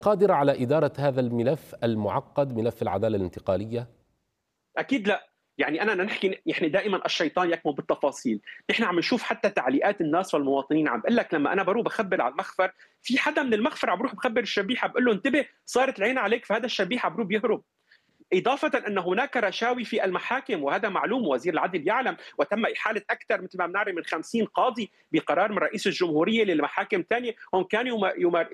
قادرة على إدارة هذا الملف المعقد، ملف العدالة الانتقالية؟ اكيد لا. يعني انا نحكي، احنا دائما الشيطان يكمن بالتفاصيل. نحن عم نشوف حتى تعليقات الناس والمواطنين، عم بقول لك لما انا بروح بخبر على المخفر، في حدا من المخفر عم بروح بخبر الشبيحه بقول له انتبه صارت العين عليك، فهذا الشبيحه عم بروح بيهرب. إضافة أن هناك رشاوي في المحاكم، وهذا معلوم، وزير العدل يعلم، وتم إحالة أكثر مثل ما بنعرف من 50 قاضي بقرار من رئيس الجمهورية للمحاكم ثانية، هم كانوا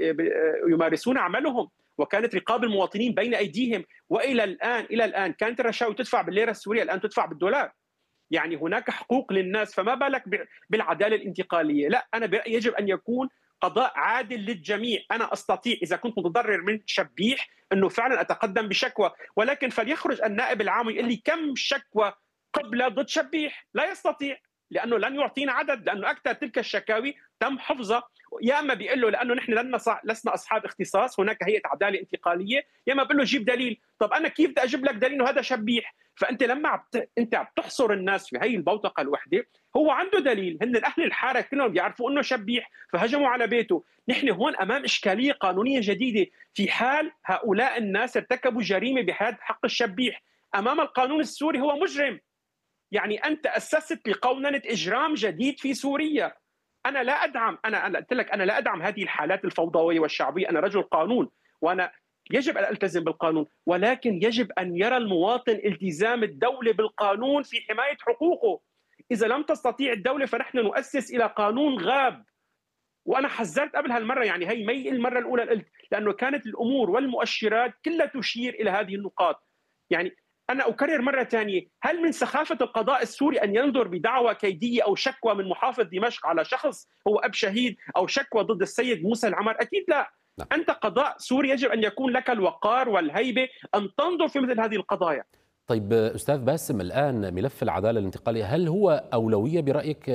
يمارسون عملهم، وكانت رقاب المواطنين بين أيديهم. إلى الآن كانت الرشاوي تدفع بالليرة السورية، الآن تدفع بالدولار. يعني هناك حقوق للناس، فما بالك بالعداله الانتقاليه؟ لا، انا برايي يجب ان يكون قضاء عادل للجميع. انا استطيع اذا كنت متضرر من شبيح انه فعلا اتقدم بشكوى، ولكن فليخرج النائب العام ويقول لي كم شكوى قبل ضد شبيح. لا يستطيع، لانه لن يعطينا عدد، لانه اكثر تلك الشكاوي تم حفظها. يا اما بيقول له لانه نحن لسنا اصحاب اختصاص، هناك هيئه عداله انتقاليه، يا اما بقول له جيب دليل. طب انا كيف بدي اجيب لك دليل انه هذا شبيح؟ فانت لما انت عم تحصر الناس في هي البوتقه الوحده. هو عنده دليل، هن اهل الحاره كلهم بيعرفوا انه شبيح فهجموا على بيته. نحن هون امام اشكاليه قانونيه جديده، في حال هؤلاء الناس ارتكبوا جريمه بحد حق الشبيح امام القانون السوري هو مجرم. يعني انت اسست لقوننه اجرام جديد في سوريا. انا لا ادعم، انا قلت لك انا لا ادعم هذه الحالات الفوضويه والشعبيه، انا رجل قانون، وانا يجب ان التزم بالقانون، ولكن يجب ان يرى المواطن التزام الدوله بالقانون في حمايه حقوقه. اذا لم تستطيع الدوله فنحن نؤسس الى قانون غاب. وانا حذرت قبل هالمره، يعني هي مي المره الاولى قلت، لانه كانت الامور والمؤشرات كلها تشير الى هذه النقاط. يعني انا اكرر مره ثانيه، هل من سخافه القضاء السوري ان ينظر بدعوى كيديه او شكوى من محافظ دمشق على شخص هو اب شهيد، او شكوى ضد السيد موسى العمر؟ اكيد لا. نعم. انت قضاء سوري يجب ان يكون لك الوقار والهيبه ان تنظر في مثل هذه القضايا. طيب أستاذ باسم، الآن ملف العدالة الانتقالية هل هو أولوية برأيك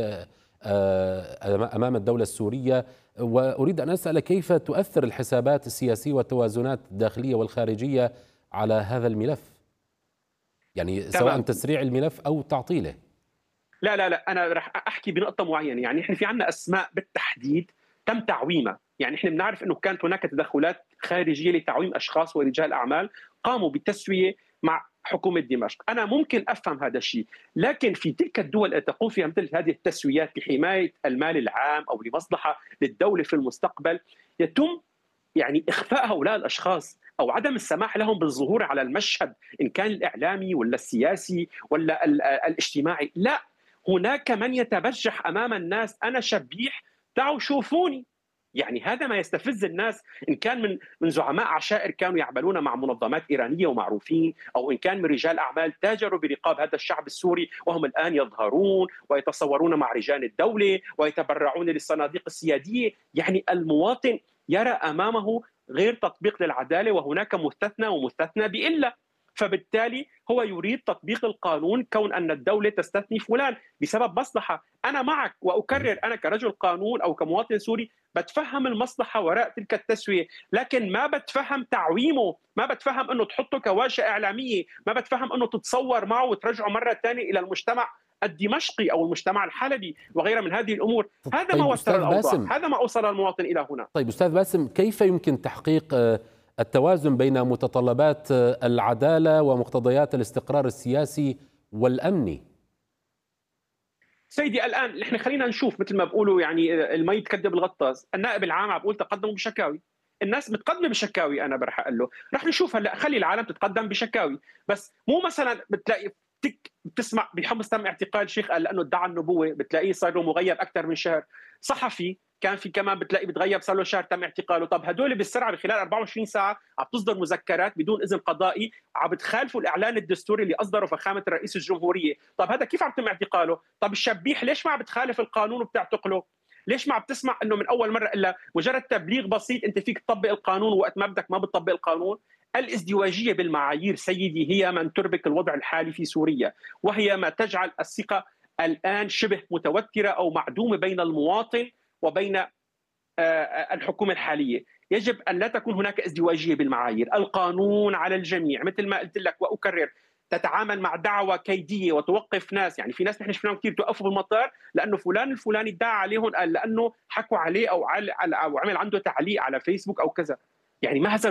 أمام الدولة السورية؟ وأريد أن أسأل كيف تؤثر الحسابات السياسية والتوازنات الداخلية والخارجية على هذا الملف، يعني سواء تمام. تسريع الملف أو تعطيله؟ لا لا لا، انا رح احكي بنقطه معينه. يعني احنا في عندنا اسماء بالتحديد تم تعويمها. يعني احنا بنعرف انه كانت هناك تدخلات خارجيه لتعويم اشخاص ورجال اعمال قاموا بالتسويه مع حكومه دمشق. انا ممكن افهم هذا الشيء، لكن في تلك الدول التي تقوم فيها مثل هذه التسويات لحمايه المال العام او لمصلحه للدوله في المستقبل، يتم يعني اخفاء هؤلاء الاشخاص او عدم السماح لهم بالظهور على المشهد، ان كان الاعلامي ولا السياسي ولا الاجتماعي. لا، هناك من يتبجح امام الناس، انا شبيح، تعالوا شوفوني. يعني هذا ما يستفز الناس، ان كان من زعماء عشائر كانوا يعملون مع منظمات ايرانيه ومعروفين، او ان كان من رجال اعمال تاجروا برقاب هذا الشعب السوري وهم الان يظهرون ويتصورون مع رجال الدوله ويتبرعون للصناديق السياديه. يعني المواطن يرى امامه غير تطبيق للعداله، وهناك مستثنى ومستثنى بإلا. فبالتالي هو يريد تطبيق القانون، كون ان الدوله تستثني فلان بسبب مصلحه. انا معك واكرر، انا كرجل قانون او كمواطن سوري بتفهم المصلحه وراء تلك التسويه، لكن ما بتفهم تعويمه، ما بتفهم انه تحطه كواجهه اعلاميه، ما بتفهم انه تتصور معه وترجعه مره ثانيه الى المجتمع الدمشقي او المجتمع الحلبي وغيرها من هذه الامور. هذا ما طيب وتر أستاذ الاوضاع، باسم هذا ما اوصل المواطن الى هنا. طيب أستاذ باسم، كيف يمكن تحقيق التوازن بين متطلبات العدالة ومقتضيات الاستقرار السياسي والأمني؟ سيدي الان نحن خلينا نشوف، مثل ما بقولوا يعني المي تكذب الغطاس. النائب العام عم بقول تقدموا بشكاوي، الناس متقدمه بشكاوي، انا برح اقول له رح نشوف. هلا خلي العالم تتقدم بشكاوي، بس مو مثلا بتلاقي بتسمع بحمص تم اعتقال شيخ قال لانه ادعى النبوه، بتلاقيه صار له مغيب اكثر من شهر. صحفي كان في كمان بتلاقي بتغيب صار له شهر تم اعتقاله. طب هدول بالسرعه بخلال 24 ساعه عم تصدر مذكرات بدون اذن قضائي، عم بتخالفوا الاعلان الدستوري اللي اصدره فخامه رئيس الجمهوريه. طب هذا كيف عم يتم اعتقاله؟ طب الشبيح ليش ما عم بتخالف القانون وبتعتقله؟ ليش ما عم تسمع انه من اول مره الا مجرد تبليغ بسيط انت فيك تطبق القانون، وقت ما بدك ما بتطبق القانون؟ الازدواجيه بالمعايير سيدي هي من تربك الوضع الحالي في سوريا، وهي ما تجعل الثقه الان شبه متوتره او معدومه بين المواطن وبين الحكومه الحاليه. يجب ان لا تكون هناك ازدواجيه بالمعايير، القانون على الجميع مثل ما قلت لك واكرر. تتعامل مع دعوى كيديه وتوقف ناس، يعني في ناس نحن شفناهم كثير توقفوا بالمطار لانه فلان الفلاني ادعى عليهم، لانه حكوا عليه او عمل عنده تعليق على فيسبوك او كذا. يعني مهزل